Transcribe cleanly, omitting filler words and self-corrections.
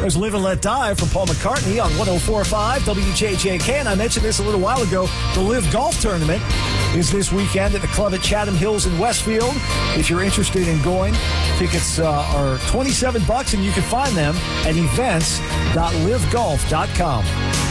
There's Live and Let Die from Paul McCartney on 104.5 WJJK. And I mentioned this a little while ago. The Live Golf Tournament is this weekend at the club at Chatham Hills in Westfield. If you're interested in going, tickets are $27, and you can find them at events.livegolf.com.